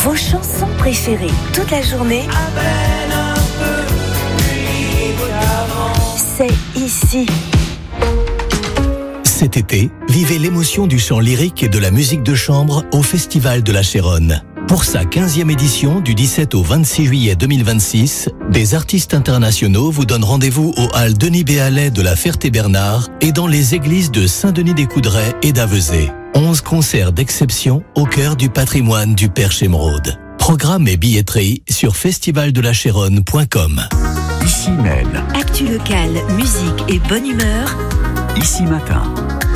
Vos chansons préférées toute la journée. C'est ici. Cet été, vivez l'émotion du chant lyrique et de la musique de chambre au Festival de la Chéronne. Pour sa 15e édition du 17 au 26 juillet 2026, des artistes internationaux vous donnent rendez-vous au hall Denis Béalet de la Ferté-Bernard et dans les églises de Saint-Denis-des-Coudrais et d'Avezé. 11 concerts d'exception au cœur du patrimoine du Perche Émeraude. Programme et billetterie sur festivaldelacheronne.com. Ici Mel. Actu locale, musique et bonne humeur. Ici Matin.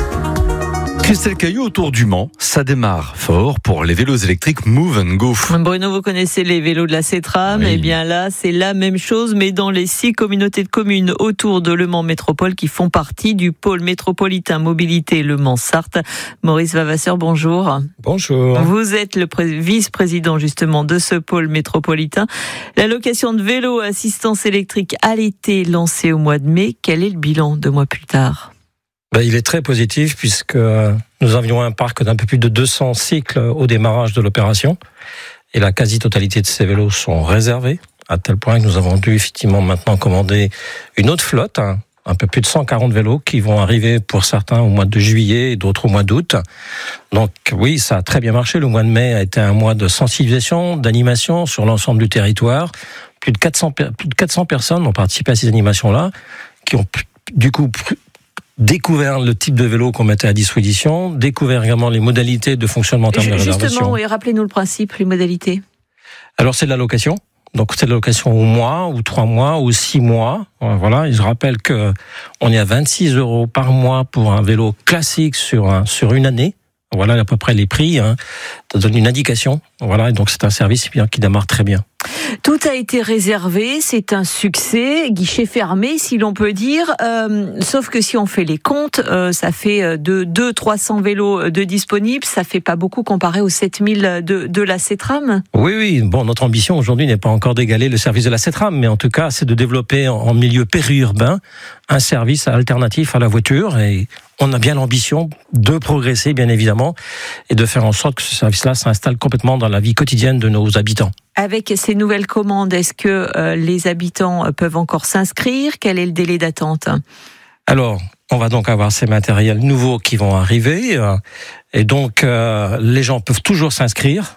Christelle Caillou autour du Mans, ça démarre fort pour les vélos électriques Move & Go. Bruno, vous connaissez les vélos de la CETRAM, Oui. Eh bien là, c'est la même chose, mais dans les 6 communautés de communes autour de Le Mans Métropole qui font partie du pôle métropolitain mobilité Le Mans-Sarthe. Maurice Vavasseur, bonjour. Bonjour. Vous êtes le vice-président justement de ce pôle métropolitain. La location de vélos à assistance électrique a été lancée au mois de mai. Quel est le bilan 2 mois plus tard ? Il est très positif puisque nous avions un parc d'un peu plus de 200 cycles au démarrage de l'opération et la quasi-totalité de ces vélos sont réservés à tel point que nous avons dû effectivement maintenant commander une autre flotte, un peu plus de 140 vélos qui vont arriver pour certains au mois de juillet et d'autres au mois d'août. Donc oui, ça a très bien marché. Le mois de mai a été un mois de sensibilisation, d'animation sur l'ensemble du territoire. Plus de 400 personnes ont participé à ces animations-là qui ont du coup découvert le type de vélo qu'on mettait à disposition, découvert également les modalités de fonctionnement en termes de réservation. Justement, oui, rappelez-nous le principe, les modalités. Alors c'est de la location. Donc c'est de la location au mois, ou 3 mois, ou 6 mois. Voilà. Et je rappelle que on est à 26 € par mois pour un vélo classique sur une année. Voilà à peu près les prix. Ça donne une indication. Voilà. Et donc c'est un service qui démarre très bien. Tout a été réservé, c'est un succès, guichet fermé si l'on peut dire, sauf que si on fait les comptes, ça fait 200-300 vélos de disponibles, ça fait pas beaucoup comparé aux 7000 de la CETRAM. Oui, bon, notre ambition aujourd'hui n'est pas encore d'égaler le service de la CETRAM, mais en tout cas c'est de développer en milieu périurbain un service alternatif à la voiture et on a bien l'ambition de progresser bien évidemment et de faire en sorte que ce service-là s'installe complètement dans la vie quotidienne de nos habitants. Avec ces nouvelles commandes, est-ce que les habitants peuvent encore s'inscrire ? Quel est le délai d'attente ? Alors, on va donc avoir ces matériels nouveaux qui vont arriver et donc les gens peuvent toujours s'inscrire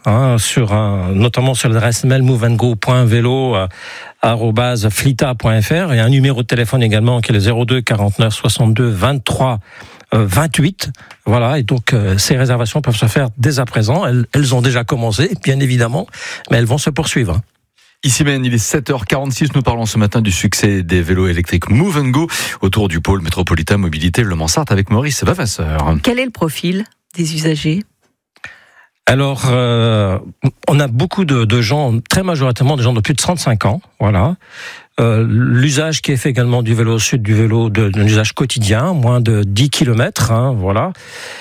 notamment sur l'adresse mail moveandgo.velo@flita.fr et un numéro de téléphone également qui est le 02 49 62 23 28. Voilà, et donc ces réservations peuvent se faire dès à présent. Elles ont déjà commencé, bien évidemment, mais elles vont se poursuivre. Ici même, il est 7h46, nous parlons ce matin du succès des vélos électriques Move & Go autour du pôle métropolitain mobilité Le Mans-Sarthe avec Maurice Vavasseur. Quel est le profil des usagers ? Alors, on a beaucoup de gens, très majoritairement des gens de plus de 35 ans, voilà. L'usage qui est fait également du vélo sud, du vélo d'un usage quotidien, moins de 10 km, voilà.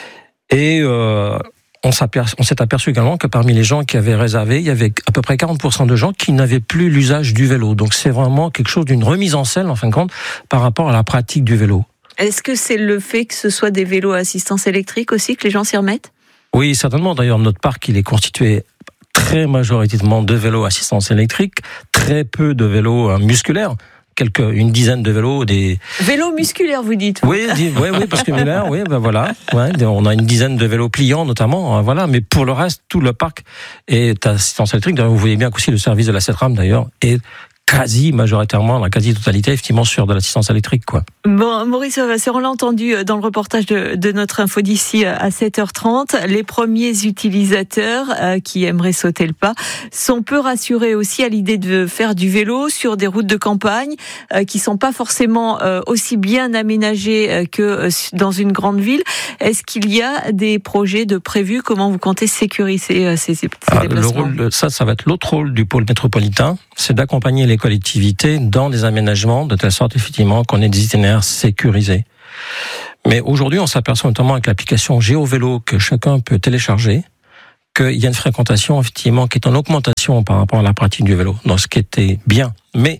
Et on s'est aperçu également que parmi les gens qui avaient réservé, il y avait à peu près 40% de gens qui n'avaient plus l'usage du vélo. Donc c'est vraiment quelque chose d'une remise en selle, en fin de compte, par rapport à la pratique du vélo. Est-ce que c'est le fait que ce soit des vélos à assistance électrique aussi que les gens s'y remettent ? Oui, certainement. D'ailleurs, notre parc, il est constitué très majoritairement de vélos à assistance électrique, très peu de vélos musculaires. Une dizaine de vélos, vélos musculaires, vous dites. Oui, parce que voilà. Ouais, on a une dizaine de vélos pliants notamment, voilà. Mais pour le reste, tout le parc est à assistance électrique. D'ailleurs, vous voyez bien qu'aussi le service de la CETRAM d'ailleurs est quasi majoritairement, la quasi-totalité, effectivement, sur de l'assistance électrique, quoi. Bon, Maurice, on l'a entendu dans le reportage de notre info d'ici à 7h30. Les premiers utilisateurs qui aimeraient sauter le pas sont peu rassurés aussi à l'idée de faire du vélo sur des routes de campagne qui sont pas forcément aussi bien aménagées que dans une grande ville. Est-ce qu'il y a des projets de prévus? Comment vous comptez sécuriser ces déplacements? Ça va être l'autre rôle du pôle métropolitain, c'est d'accompagner les collectivités dans des aménagements de telle sorte effectivement qu'on ait des itinéraires sécurisés. Mais aujourd'hui, on s'aperçoit notamment avec l'application GeoVélo que chacun peut télécharger qu'il y a une fréquentation effectivement qui est en augmentation par rapport à la pratique du vélo, donc ce qui était bien. Mais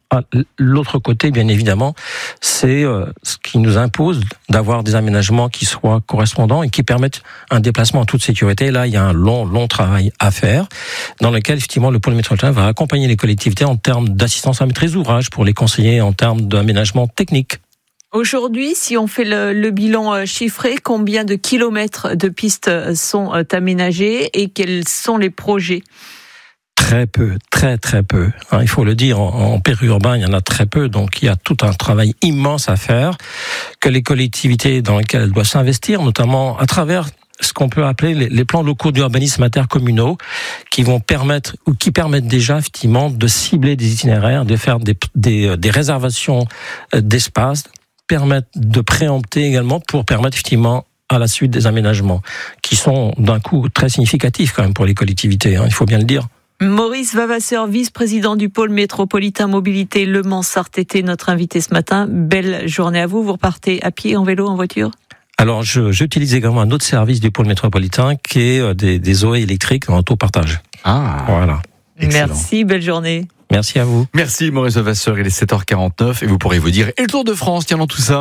L'autre côté, bien évidemment, c'est ce qui nous impose d'avoir des aménagements qui soient correspondants et qui permettent un déplacement en toute sécurité. Là, il y a un long travail à faire, dans lequel, effectivement, le pôle métropolitain va accompagner les collectivités en termes d'assistance à maîtrise d'ouvrage, pour les conseiller en termes d'aménagement technique. Aujourd'hui, si on fait le bilan chiffré, combien de kilomètres de pistes sont aménagés et quels sont les projets ? Très peu, très peu. Il faut le dire, en périurbain, il y en a très peu, donc il y a tout un travail immense à faire, que les collectivités dans lesquelles elles doivent s'investir, notamment à travers ce qu'on peut appeler les plans locaux d'urbanisme intercommunaux, qui permettent déjà effectivement de cibler des itinéraires, de faire des réservations d'espace, permettent de préempter également pour permettre effectivement à la suite des aménagements, qui sont d'un coût très significatif quand même pour les collectivités, il faut bien le dire. Maurice Vavasseur, vice-président du pôle métropolitain mobilité Le Mans-Sarthe, était notre invité ce matin. Belle journée à vous. Vous repartez à pied, en vélo, en voiture ? Alors, j'utilise également un autre service du pôle métropolitain qui est des OE électriques en autopartage. Ah, voilà. Excellent. Merci, belle journée. Merci à vous. Merci Maurice Vavasseur, il est 7h49 et vous pourrez vous dire, et le Tour de France, tiens dans tout ça.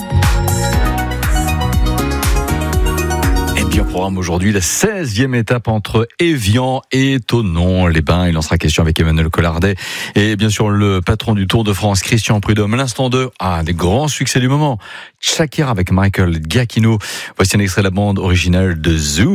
Bien programme aujourd'hui, la 16e étape entre Évian et Thonon-les-Bains. Il en sera question avec Emmanuel Collardet et bien sûr le patron du Tour de France, Christian Prudhomme. L'instant 2, des grands succès du moment. Shakira avec Michael Giacchino. Voici un extrait de la bande originale de Zoo.